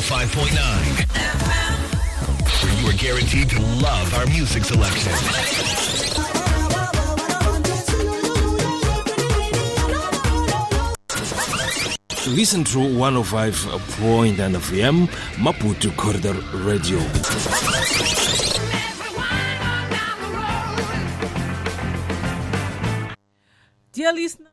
105.9, where you are guaranteed to love our music selection. Listen to 105.9 FM Maputo Corridor Radio. Dear listener,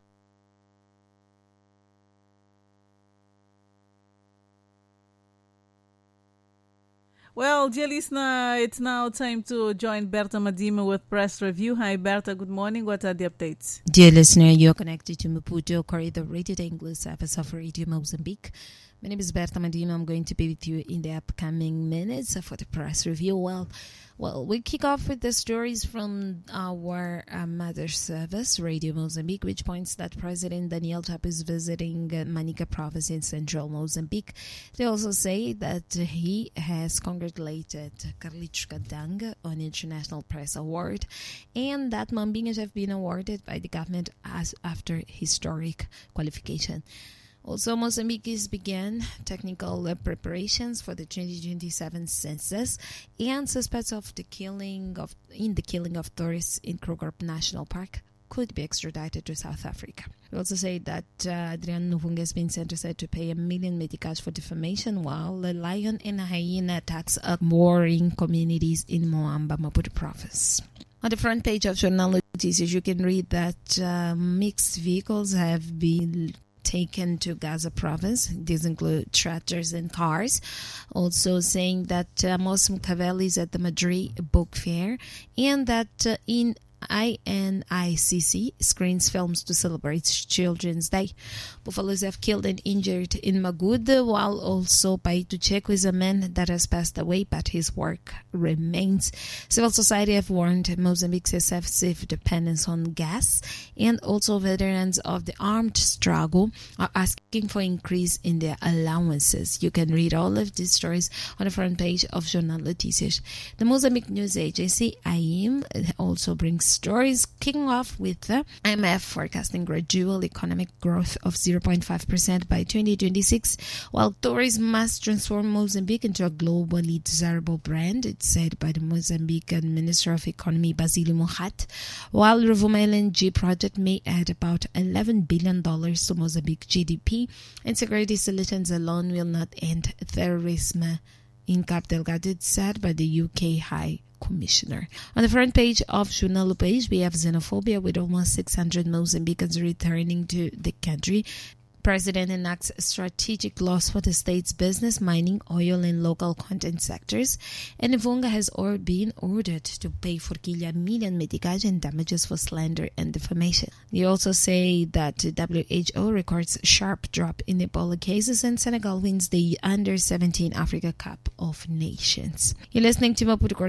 dear listener, it's now time to join Berta Madima with Press Review. Hi, Berta. Good morning. What are the updates? Dear listener, you're connected to Maputo Corridor Radio, the English service of Radio Mozambique. My name is Berta Madima. I'm going to be with you in the upcoming minutes for the Press Review. Well, we kick off with the stories from our mother service, Radio Mozambique, which points that President Daniel Chapo is visiting Manica province in central Mozambique. They also say that he has congratulated Carlitos Candanga on International Press Award and that Mambinhas have been awarded by the government as after historic qualification. Also, Mozambique began technical preparations for the 2027 census and suspects of the killing of tourists in Kruger National Park could be extradited to South Africa. We also say that Adriano Nuvunga has been sentenced to pay 1 million meticais for defamation, while the lion and a hyena attacks are warring communities in Moamba, Maputo province. On the front page of Jornal Notícias, you can read that mixed vehicles have been taken to Gaza province. These include tractors and cars. Also saying that Mosm Cavalli is at the Madrid Book Fair and that in INICC screens films to celebrate Children's Day. Buffaloes have killed and injured in Magud, while also Paito Checo is a man that has passed away, but his work remains. Civil society have warned Mozambique's excessive dependence on gas, and also veterans of the armed struggle are asking for increase in their allowances. You can read all of these stories on the front page of Jornal Notícias. The Mozambique News Agency, AIM, also brings stories, kicking off with the IMF forecasting gradual economic growth of 0.5% by 2026, while tourism must transform Mozambique into a globally desirable brand, it's said by the Mozambican Minister of Economy, Basílio Mohat, while Rovuma LNG project may add about $11 billion to Mozambique GDP, and security solutions alone will not end terrorism in Cabo Delgado, it's said by the UK High Commissioner. On the front page of Jornal Page, we have xenophobia with almost 600 Mozambicans returning to the country. President enacts strategic laws for the state's business, mining, oil, and local content sectors. And Nuvunga has been ordered to pay for 1 million meticais in damages for slander and defamation. They also say that WHO records sharp drop in Ebola cases and Senegal wins the Under-17 Africa Cup of Nations. You're listening to Maputo